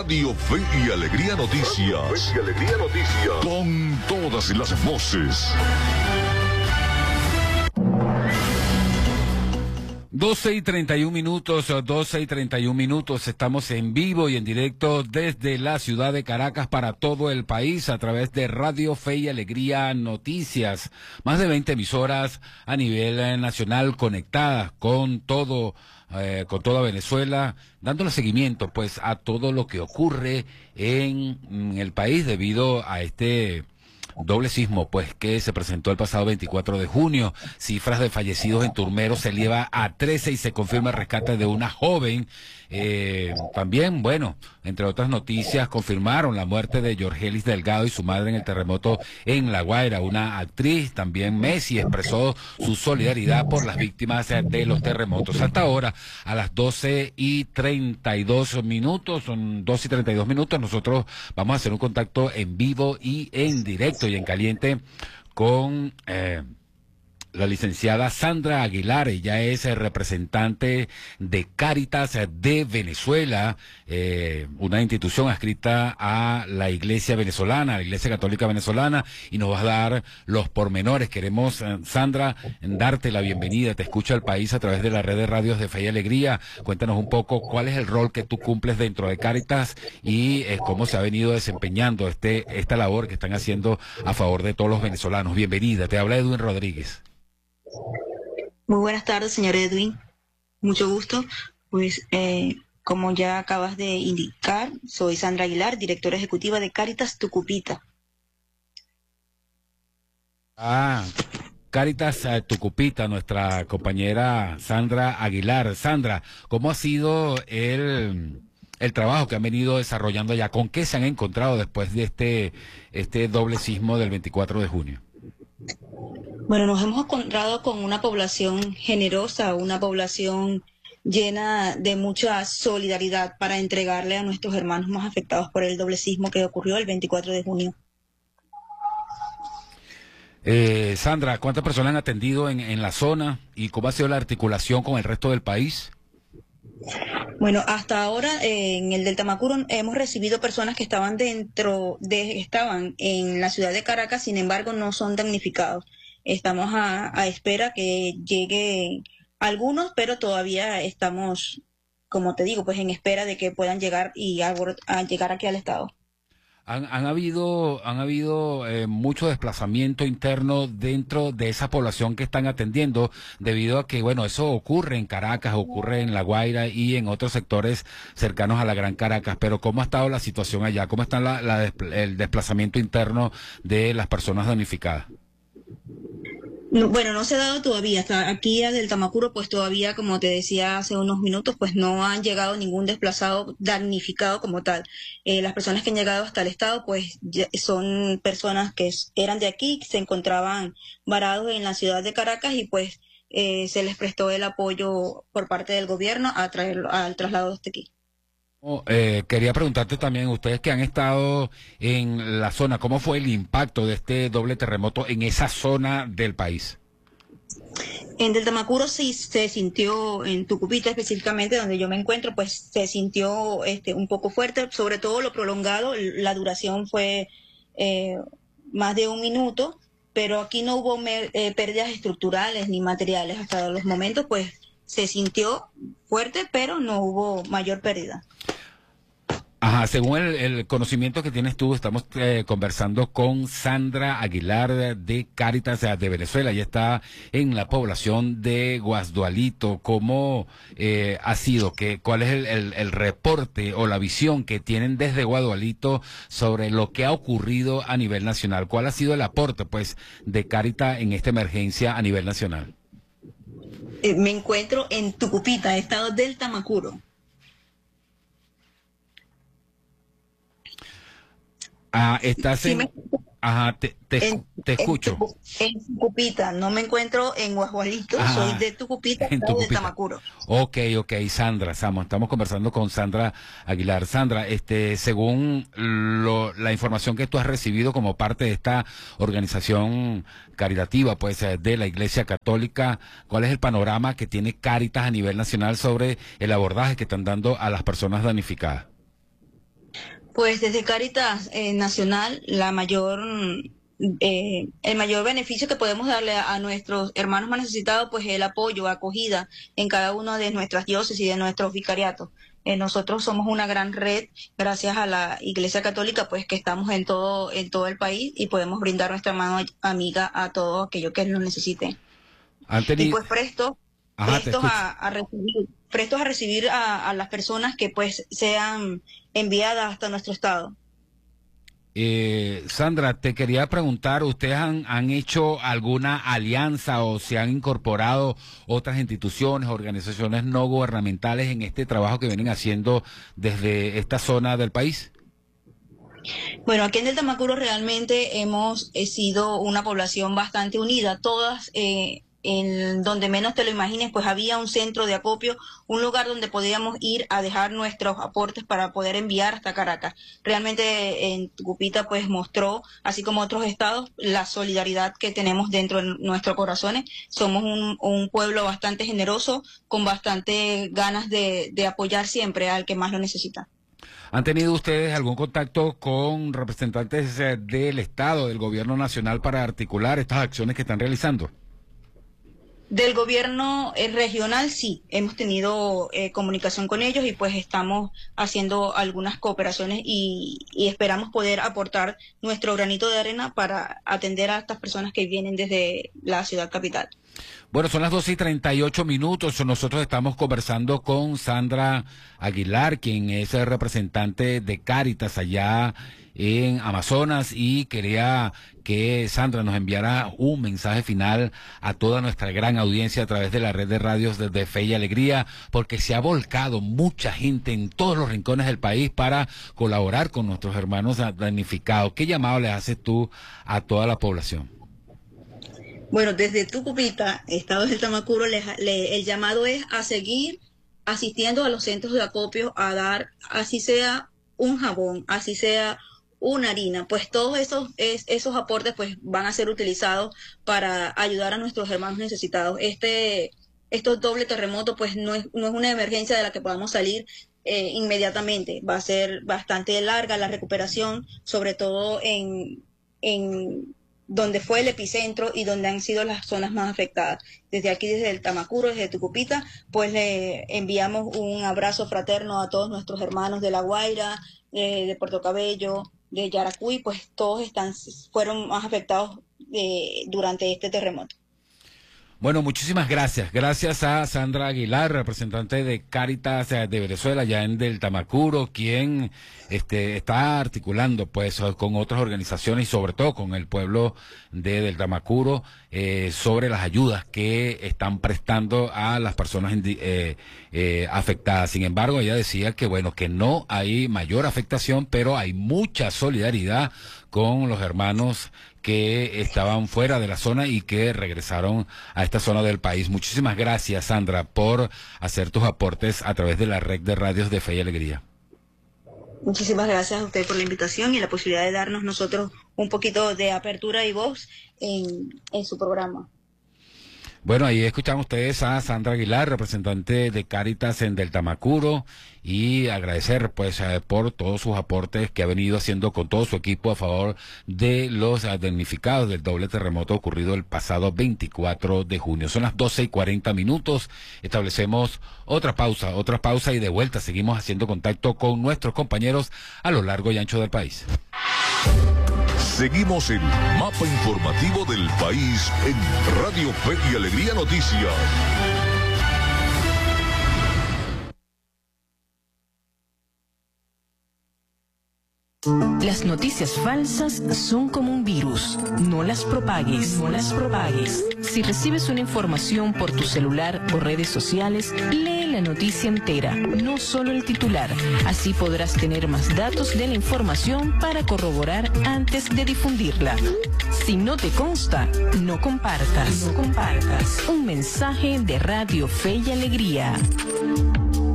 Radio Fe y Alegría Noticias. Con todas las voces. 12:31 minutos, estamos en vivo y en directo desde la ciudad de Caracas para todo el país a través de Radio Fe y Alegría Noticias. Más de 20 emisoras a nivel nacional conectadas con toda Venezuela, dándole seguimiento pues a todo lo que ocurre en el país debido a este doble sismo pues que se presentó el pasado 24 de junio. Cifras de fallecidos en Turmero se eleva a 13 y se confirma el rescate de una joven. También, bueno, entre otras noticias, confirmaron la muerte de Yorgelis Delgado y su madre en el terremoto en La Guaira. Una actriz, también Messi, expresó su solidaridad por las víctimas de los terremotos. Hasta ahora, a las 12:32, son 12:32, nosotros vamos a hacer un contacto en vivo y en directo y en caliente con la licenciada Sandra Aguilar. Ella es representante de Cáritas de Venezuela, una institución adscrita a la Iglesia venezolana, a la Iglesia Católica Venezolana, y nos va a dar los pormenores. Queremos, Sandra, darte la bienvenida. Te escucha el país a través de la red de radios de Fe y Alegría. Cuéntanos un poco cuál es el rol que tú cumples dentro de Cáritas y cómo se ha venido desempeñando esta labor que están haciendo a favor de todos los venezolanos. Bienvenida, te habla Edwin Rodríguez. Muy buenas tardes, señor Edwin. Mucho gusto. Pues, como ya acabas de indicar, soy Sandra Aguilar, directora ejecutiva de Cáritas Tucupita. Cáritas Tucupita, nuestra compañera Sandra Aguilar. Sandra, ¿cómo ha sido el trabajo que han venido desarrollando allá? ¿Con qué se han encontrado después de este doble sismo del 24 de junio? Bueno, nos hemos encontrado con una población generosa, una población llena de mucha solidaridad para entregarle a nuestros hermanos más afectados por el doble sismo que ocurrió el 24 de junio. Sandra, ¿cuántas personas han atendido en la zona y cómo ha sido la articulación con el resto del país? Bueno, hasta ahora en el del Tamacuro hemos recibido personas que estaban estaban en la ciudad de Caracas, sin embargo no son damnificados. Estamos a espera que lleguen algunos, pero todavía estamos, como te digo, pues en espera de que puedan llegar y a llegar aquí al estado. Han habido mucho desplazamiento interno dentro de esa población que están atendiendo, debido a que, bueno, eso ocurre en Caracas, ocurre en La Guaira y en otros sectores cercanos a la Gran Caracas. Pero ¿cómo ha estado la situación allá? ¿Cómo está el desplazamiento interno de las personas damnificadas? No, bueno, no se ha dado todavía. Hasta aquí a del Tamacuro, pues todavía, como te decía hace unos minutos, pues no han llegado ningún desplazado damnificado como tal. Las personas que han llegado hasta el estado, pues son personas que eran de aquí, que se encontraban varados en la ciudad de Caracas y pues se les prestó el apoyo por parte del gobierno a traerlo, al traslado hasta aquí. Quería preguntarte también, ustedes que han estado en la zona, ¿cómo fue el impacto de este doble terremoto en esa zona del país? En Del Tamacuro sí se sintió, en Tucupita específicamente, donde yo me encuentro, pues se sintió un poco fuerte, sobre todo lo prolongado. La duración fue más de un minuto, pero aquí no hubo pérdidas estructurales ni materiales. Hasta los momentos, pues se sintió fuerte, pero no hubo mayor pérdida. Ajá, según el conocimiento que tienes tú, estamos conversando con Sandra Aguilar de Cáritas de Venezuela. Ella está en la población de Guasdualito. ¿Cómo ha sido? ¿Cuál es el reporte o la visión que tienen desde Guasdualito sobre lo que ha ocurrido a nivel nacional? ¿Cuál ha sido el aporte, pues, de Cáritas en esta emergencia a nivel nacional? Me encuentro en Tucupita, estado del Tamacuro. Estás en... Ajá, te escucho. En Tucupita, no me encuentro en Guasdualito, soy de Tucupita, estado del Tamacuro. Ok, Sandra, estamos conversando con Sandra Aguilar. Sandra, según la información que tú has recibido como parte de esta organización caritativa, pues, de la Iglesia Católica, ¿cuál es el panorama que tiene Cáritas a nivel nacional sobre el abordaje que están dando a las personas damnificadas? Pues desde Cáritas Nacional, el mayor beneficio que podemos darle a nuestros hermanos más necesitados, pues el apoyo, acogida en cada una de nuestras diócesis y de nuestros vicariatos. Nosotros somos una gran red, gracias a la Iglesia Católica, pues que estamos en todo el país y podemos brindar nuestra mano amiga a todo aquello que lo necesiten. Y pues prestos a recibir a las personas que pues sean enviadas hasta nuestro estado. Sandra, te quería preguntar, ¿ustedes han hecho alguna alianza o se han incorporado otras instituciones, organizaciones no gubernamentales en este trabajo que vienen haciendo desde esta zona del país? Bueno, aquí en el Tamacuro realmente hemos sido una población bastante unida, todas en donde menos te lo imagines, pues había un centro de acopio, un lugar donde podíamos ir a dejar nuestros aportes para poder enviar hasta Caracas. Realmente en Tucupita pues mostró, así como otros estados, la solidaridad que tenemos dentro de nuestros corazones. Somos un pueblo bastante generoso, con bastante ganas de apoyar siempre al que más lo necesita. ¿Han tenido ustedes algún contacto con representantes del Estado, del Gobierno Nacional, para articular estas acciones que están realizando? Del gobierno regional sí, hemos tenido comunicación con ellos y pues estamos haciendo algunas cooperaciones y esperamos poder aportar nuestro granito de arena para atender a estas personas que vienen desde la ciudad capital. Bueno, son las 12:38. Nosotros estamos conversando con Sandra Aguilar, quien es el representante de Cáritas allá en Amazonas, y quería que Sandra nos enviara un mensaje final a toda nuestra gran audiencia a través de la red de radios de Fe y Alegría, porque se ha volcado mucha gente en todos los rincones del país para colaborar con nuestros hermanos damnificados. ¿Qué llamado le haces tú a toda la población? Bueno, desde Tucupita, estado del Tamacuro, el llamado es a seguir asistiendo a los centros de acopio a dar, así sea un jabón, así sea una harina, pues todos esos aportes pues van a ser utilizados para ayudar a nuestros hermanos necesitados. Estos doble terremotos pues no es una emergencia de la que podamos salir inmediatamente. Va a ser bastante larga la recuperación, sobre todo en donde fue el epicentro y donde han sido las zonas más afectadas. Desde aquí, desde el Tamacuro, desde Tucupita, pues le enviamos un abrazo fraterno a todos nuestros hermanos de La Guaira, de Puerto Cabello, de Yaracuy, pues todos fueron más afectados durante este terremoto. Bueno, muchísimas gracias. Gracias a Sandra Aguilar, representante de Cáritas de Venezuela, allá en del Tamacuro, quien está articulando pues con otras organizaciones y sobre todo con el pueblo del Tamacuro sobre las ayudas que están prestando a las personas afectadas. Sin embargo, ella decía que bueno, que no hay mayor afectación, pero hay mucha solidaridad con los hermanos que estaban fuera de la zona y que regresaron a esta zona del país. Muchísimas gracias, Sandra, por hacer tus aportes a través de la red de radios de Fe y Alegría. Muchísimas gracias a usted por la invitación y la posibilidad de darnos nosotros un poquito de apertura y voz en su programa. Bueno, ahí escuchan ustedes a Sandra Aguilar, representante de Cáritas en del Tamacuro, y agradecer pues por todos sus aportes que ha venido haciendo con todo su equipo a favor de los damnificados del doble terremoto ocurrido el pasado 24 de junio. Son las 12:40. Establecemos otra pausa y de vuelta seguimos haciendo contacto con nuestros compañeros a lo largo y ancho del país. Seguimos el mapa informativo del país en Radio Fe y Alegría Noticias. Las noticias falsas son como un virus. No las propagues, no las propagues. Si recibes una información por tu celular o redes sociales, lee la noticia entera, no solo el titular. Así podrás tener más datos de la información para corroborar antes de difundirla. Si no te consta, no compartas. No compartas. Un mensaje de Radio Fe y Alegría.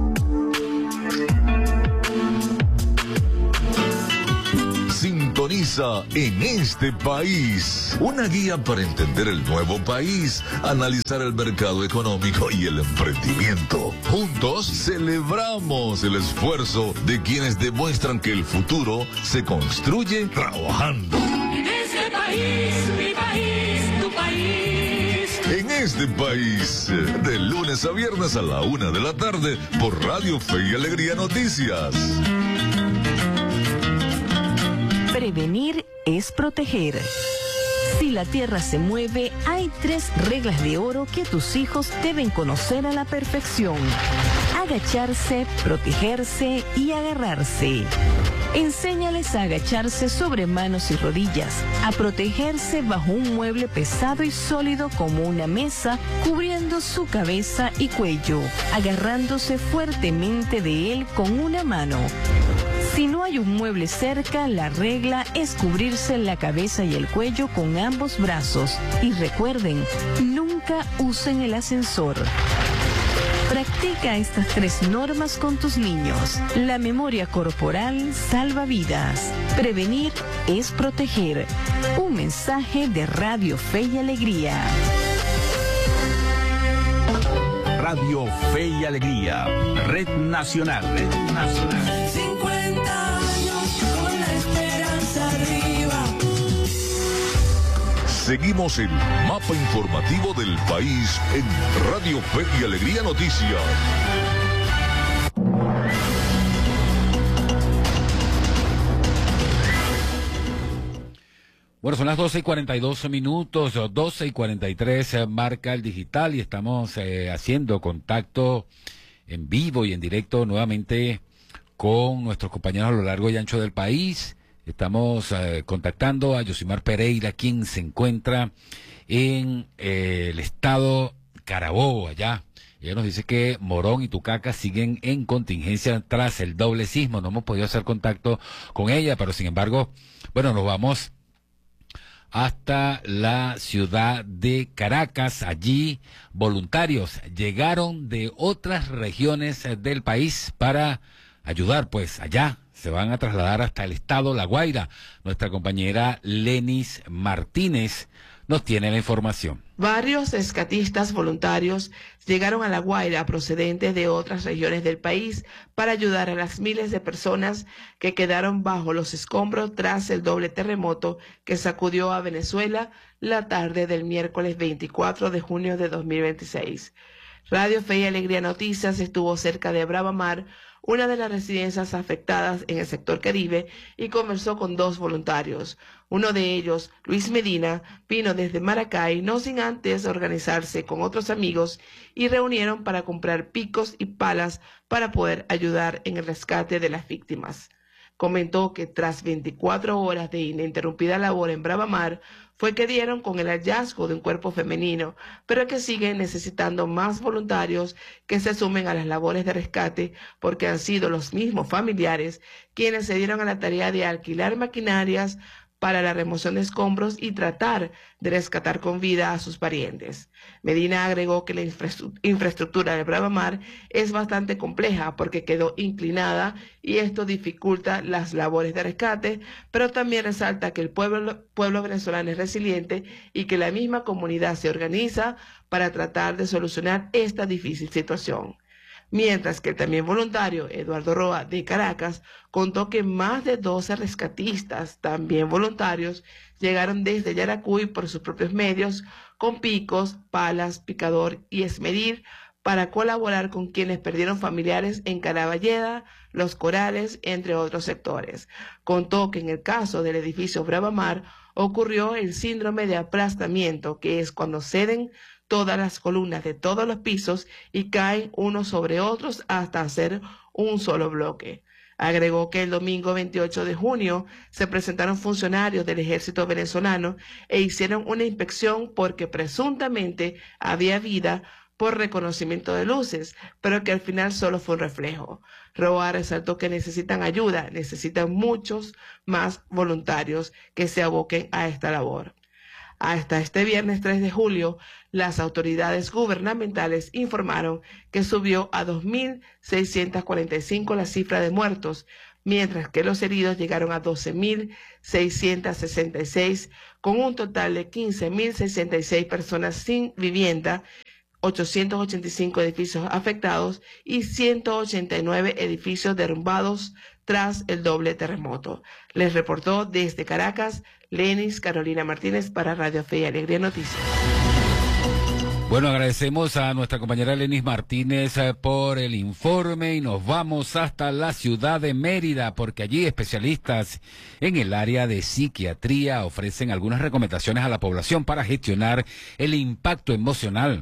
Sintoniza comienza En este País. Una guía para entender el nuevo país, analizar el mercado económico y el emprendimiento. Juntos celebramos el esfuerzo de quienes demuestran que el futuro se construye trabajando. En este país, mi país, tu país. En este País, de lunes a viernes a la 1 de la tarde por Radio Fe y Alegría Noticias. Prevenir es proteger. Si la tierra se mueve, hay 3 reglas de oro que tus hijos deben conocer a la perfección: agacharse, protegerse y agarrarse. Enséñales a agacharse sobre manos y rodillas, a protegerse bajo un mueble pesado y sólido como una mesa, cubriendo su cabeza y cuello, agarrándose fuertemente de él con una mano. Si no hay un mueble cerca, la regla es cubrirse la cabeza y el cuello con ambos brazos. Y recuerden, nunca usen el ascensor. Practica estas 3 normas con tus niños. La memoria corporal salva vidas. Prevenir es proteger. Un mensaje de Radio Fe y Alegría. Radio Fe y Alegría, Red Nacional. Red Nacional. 50 años con la esperanza arriba. Seguimos el mapa informativo del país en Radio Fe y Alegría Noticias. Bueno, son las 12:42, 12:43 marca el digital y estamos haciendo contacto en vivo y en directo nuevamente con nuestros compañeros a lo largo y ancho del país. Estamos contactando a Yosimar Pereira, quien se encuentra en el estado Carabobo, allá. Ella nos dice que Morón y Tucacas siguen en contingencia tras el doble sismo. No hemos podido hacer contacto con ella, pero sin embargo, bueno, nos vamos hasta la ciudad de Caracas. Allí voluntarios llegaron de otras regiones del país para ayudar, pues allá se van a trasladar hasta el estado La Guaira. Nuestra compañera Lenis Martínez nos tiene la información. Varios rescatistas voluntarios llegaron a La Guaira procedentes de otras regiones del país para ayudar a las miles de personas que quedaron bajo los escombros tras el doble terremoto que sacudió a Venezuela la tarde del miércoles 24 de junio de 2026. Radio Fe y Alegría Noticias estuvo cerca de Brava Mar, una de las residencias afectadas en el sector Caribe, y conversó con 2 voluntarios. Uno de ellos, Luis Medina, vino desde Maracay, no sin antes organizarse con otros amigos, y reunieron para comprar picos y palas para poder ayudar en el rescate de las víctimas. Comentó que tras 24 horas de ininterrumpida labor en Brava Mar, fue que dieron con el hallazgo de un cuerpo femenino, pero que siguen necesitando más voluntarios que se sumen a las labores de rescate, porque han sido los mismos familiares quienes se dieron a la tarea de alquilar maquinarias para la remoción de escombros y tratar de rescatar con vida a sus parientes. Medina agregó que la infraestructura de Brava Mar es bastante compleja porque quedó inclinada y esto dificulta las labores de rescate, pero también resalta que el pueblo venezolano es resiliente y que la misma comunidad se organiza para tratar de solucionar esta difícil situación. Mientras que el también voluntario Eduardo Roa de Caracas contó que más de 12 rescatistas, también voluntarios, llegaron desde Yaracuy por sus propios medios, con picos, palas, picador y esmedir, para colaborar con quienes perdieron familiares en Caraballeda, Los Corales, entre otros sectores. Contó que en el caso del edificio Brava Mar ocurrió el síndrome de aplastamiento, que es cuando ceden todas las columnas de todos los pisos y caen unos sobre otros hasta hacer un solo bloque. Agregó que el domingo 28 de junio se presentaron funcionarios del ejército venezolano e hicieron una inspección porque presuntamente había vida por reconocimiento de luces, pero que al final solo fue un reflejo. Roa resaltó que necesitan ayuda, necesitan muchos más voluntarios que se aboquen a esta labor. Hasta este viernes 3 de julio, las autoridades gubernamentales informaron que subió a 2.645 la cifra de muertos, mientras que los heridos llegaron a 12.666, con un total de 15.066 personas sin vivienda, 885 edificios afectados y 189 edificios derrumbados tras el doble terremoto. Les reportó desde Caracas, Lenis Carolina Martínez para Radio Fe y Alegría Noticias. Bueno, agradecemos a nuestra compañera Lenis Martínez por el informe y nos vamos hasta la ciudad de Mérida porque allí especialistas en el área de psiquiatría ofrecen algunas recomendaciones a la población para gestionar el impacto emocional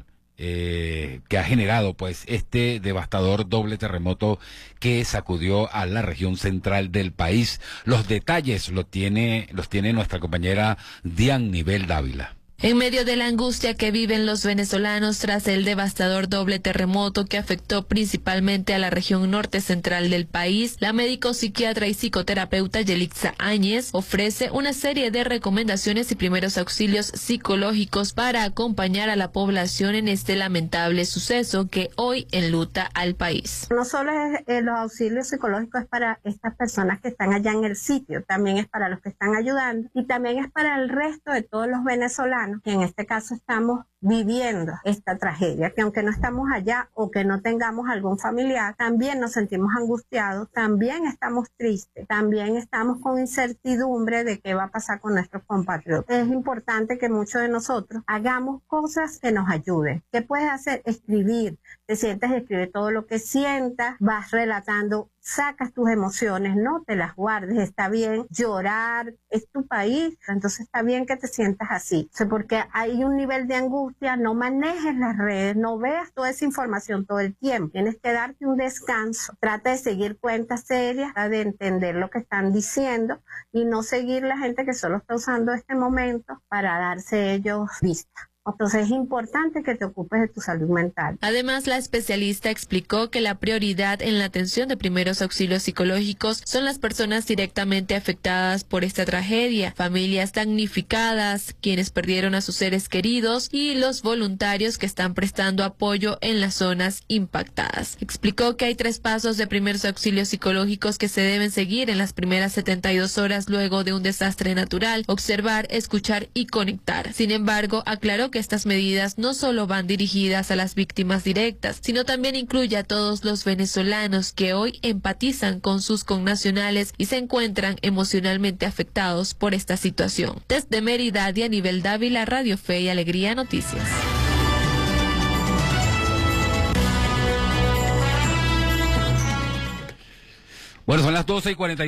que ha generado pues este devastador doble terremoto que sacudió a la región central del país. Los detalles los tiene nuestra compañera Diannivel Dávila. En medio de la angustia que viven los venezolanos tras el devastador doble terremoto que afectó principalmente a la región norte central del país, la médico psiquiatra y psicoterapeuta Yelixa Áñez ofrece una serie de recomendaciones y primeros auxilios psicológicos para acompañar a la población en este lamentable suceso que hoy enluta al país. No solo es los auxilios psicológicos es para estas personas que están allá en el sitio, también es para los que están ayudando y también es para el resto de todos los venezolanos que en este caso estamos viviendo esta tragedia, que aunque no estamos allá o que no tengamos algún familiar, también nos sentimos angustiados, también estamos tristes, también estamos con incertidumbre de qué va a pasar con nuestros compatriotas. Es importante que muchos de nosotros hagamos cosas que nos ayuden. ¿Qué puedes hacer? Escribir. Te sientas y escribe todo lo que sientas, vas relatando, sacas tus emociones, no te las guardes, está bien llorar, es tu país, entonces está bien que te sientas así, porque hay un nivel de angustia, no manejes las redes, no veas toda esa información todo el tiempo, tienes que darte un descanso, trata de seguir cuentas serias, de entender lo que están diciendo y no seguir la gente que solo está usando este momento para darse ellos vista. Entonces es importante que te ocupes de tu salud mental. Además, la especialista explicó que la prioridad en la atención de primeros auxilios psicológicos son las personas directamente afectadas por esta tragedia, familias damnificadas, quienes perdieron a sus seres queridos y los voluntarios que están prestando apoyo en las zonas impactadas. Explicó que hay 3 pasos de primeros auxilios psicológicos que se deben seguir en las primeras 72 horas luego de un desastre natural: observar, escuchar y conectar. Sin embargo, aclaró que estas medidas no solo van dirigidas a las víctimas directas, sino también incluye a todos los venezolanos que hoy empatizan con sus connacionales y se encuentran emocionalmente afectados por esta situación. Desde Mérida, Diannivel Dávila, Radio Fe y Alegría Noticias. Bueno, son las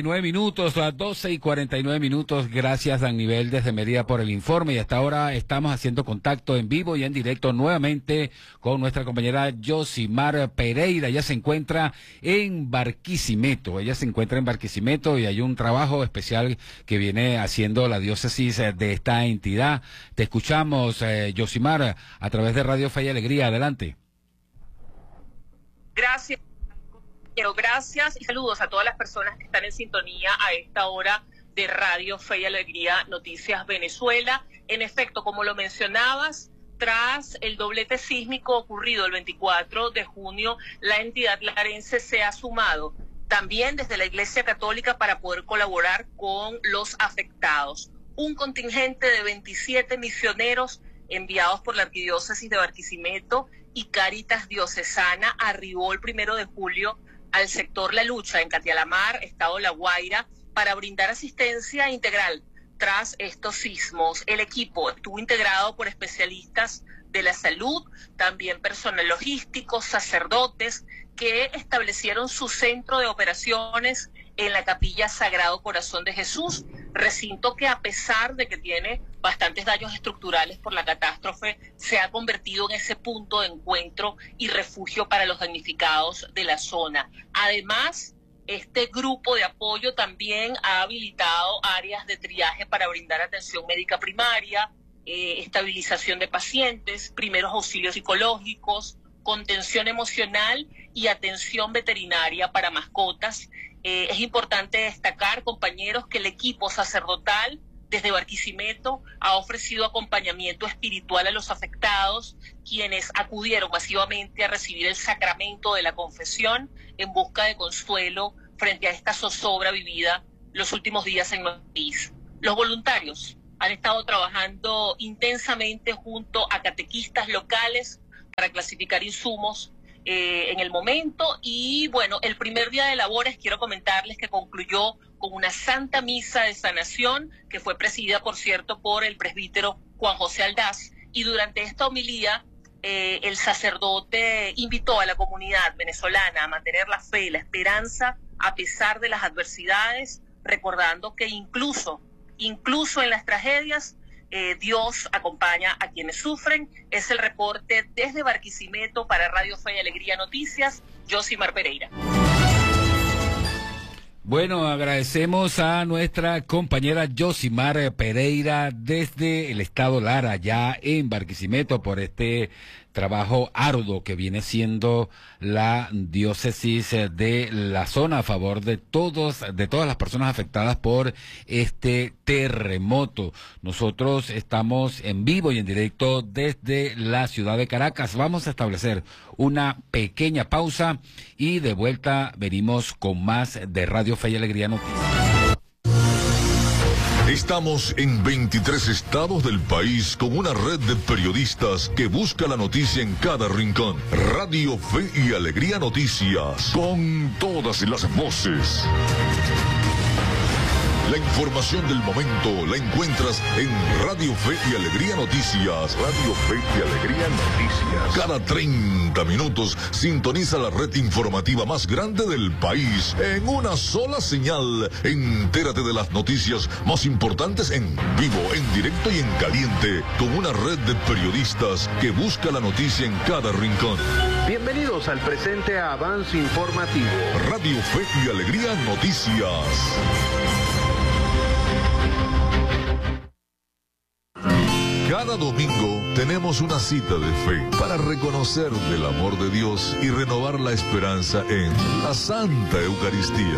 12:49, Gracias, Diannivel, desde Mérida por el informe. Y hasta ahora estamos haciendo contacto en vivo y en directo nuevamente con nuestra compañera Yosimar Pereira. Ella se encuentra en Barquisimeto. Y hay un trabajo especial que viene haciendo la diócesis de esta entidad. Te escuchamos, Yosimar, a través de Radio Fe y Alegría. Adelante. Gracias. Gracias y saludos a todas las personas que están en sintonía a esta hora de Radio Fe y Alegría Noticias Venezuela. En efecto, como lo mencionabas, tras el doblete sísmico ocurrido el 24 de junio, la entidad larense se ha sumado también desde la Iglesia Católica para poder colaborar con los afectados. Un contingente de 27 misioneros enviados por la Arquidiócesis de Barquisimeto y Cáritas Diocesana arribó el 1 de julio al sector La Lucha, en Catialamar, estado La Guaira, para brindar asistencia integral tras estos sismos. El equipo estuvo integrado por especialistas de la salud, también personal logístico, sacerdotes, que establecieron su centro de operaciones en la Capilla Sagrado Corazón de Jesús, recinto que, a pesar de que tiene bastantes daños estructurales por la catástrofe, se ha convertido en ese punto de encuentro y refugio para los damnificados de la zona. Además, este grupo de apoyo también ha habilitado áreas de triaje para brindar atención médica primaria, estabilización de pacientes, primeros auxilios psicológicos, contención emocional y atención veterinaria para mascotas. Es importante destacar, compañeros, que el equipo sacerdotal desde Barquisimeto ha ofrecido acompañamiento espiritual a los afectados, quienes acudieron masivamente a recibir el sacramento de la confesión en busca de consuelo frente a esta zozobra vivida los últimos días en nuestro país. Los voluntarios han estado trabajando intensamente junto a catequistas locales para clasificar insumos en el momento, y bueno, el primer día de labores quiero comentarles que concluyó con una santa misa de sanación que fue presidida, por cierto, por el presbítero Juan José Aldaz, y durante esta homilía el sacerdote invitó a la comunidad venezolana a mantener la fe, la esperanza a pesar de las adversidades, recordando que incluso en las tragedias Dios acompaña a quienes sufren. Es el reporte desde Barquisimeto para Radio Fe y Alegría Noticias, Josimar Pereira. Bueno, agradecemos a nuestra compañera Josimar Pereira desde el estado Lara, ya en Barquisimeto, por este trabajo arduo que viene siendo la diócesis de la zona a favor de todas las personas afectadas por este terremoto. Nosotros estamos en vivo y en directo desde la ciudad de Caracas. Vamos a establecer una pequeña pausa y de vuelta venimos con más de Radio Fe y Alegría Noticias. Estamos en 23 estados del país con una red de periodistas que busca la noticia en cada rincón. Radio Fe y Alegría Noticias, con todas las voces. La información del momento la encuentras en Radio Fe y Alegría Noticias. Radio Fe y Alegría Noticias. Cada 30 minutos sintoniza la red informativa más grande del país en una sola señal. Entérate de las noticias más importantes en vivo, en directo y en caliente, con una red de periodistas que busca la noticia en cada rincón. Bienvenidos al presente avance informativo. Radio Fe y Alegría Noticias. Cada domingo tenemos una cita de fe para reconocer del amor de Dios y renovar la esperanza en la Santa Eucaristía.